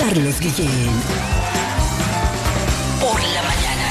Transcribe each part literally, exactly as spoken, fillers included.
Carlos Guillén. Por la mañana.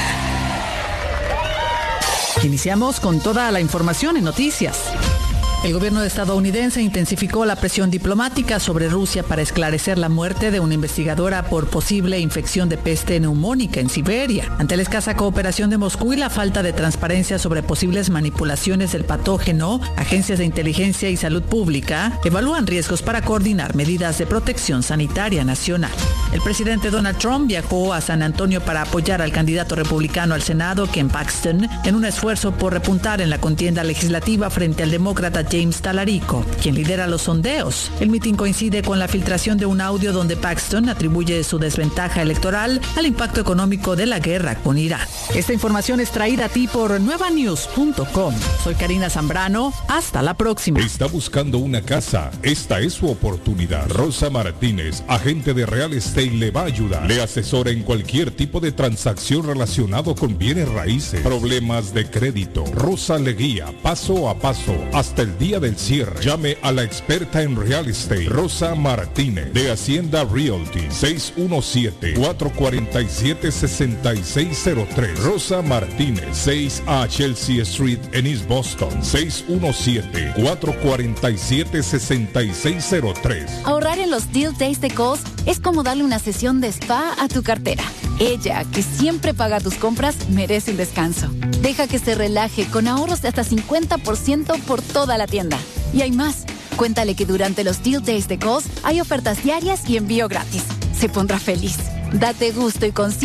Iniciamos con toda la información en noticias. El gobierno estadounidense intensificó la presión diplomática sobre Rusia para esclarecer la muerte de una investigadora por posible infección de peste neumónica en Siberia. Ante la escasa cooperación de Moscú y la falta de transparencia sobre posibles manipulaciones del patógeno, agencias de inteligencia y salud pública evalúan riesgos para coordinar medidas de protección sanitaria nacional. El presidente Donald Trump viajó a San Antonio para apoyar al candidato republicano al Senado, Ken Paxton, en un esfuerzo por repuntar en la contienda legislativa frente al demócrata James Talarico, quien lidera los sondeos. El mitin coincide con la filtración de un audio donde Paxton atribuye su desventaja electoral al impacto económico de la guerra con Irán. Esta información es traída a ti por nueva news punto com. Soy Karina Zambrano. Hasta la próxima. ¿Está buscando una casa? Esta es su oportunidad. Rosa Martínez, agente de Real Estate, le va a ayudar. Le asesora en cualquier tipo de transacción relacionado con bienes raíces, problemas de crédito. Rosa le guía paso a paso hasta el día del cierre. Llame a la experta en Real Estate, Rosa Martínez, de Hacienda Realty, seis uno siete, cuatro cuatro siete, seis seis cero tres. Rosa Martínez, seis a Chelsea Street en East Boston, seis uno siete, cuatro cuatro siete, seis seis cero tres. Ahorrar en los Deal Days de Kohl's es como darle una sesión de spa a tu cartera. Ella, que siempre paga tus compras, merece un descanso. Deja que se relaje con ahorros de hasta cincuenta por ciento por toda la tienda. Y hay más. Cuéntale que durante los Deal Days de Kohl's hay ofertas diarias y envío gratis. Se pondrá feliz. Date gusto y consigue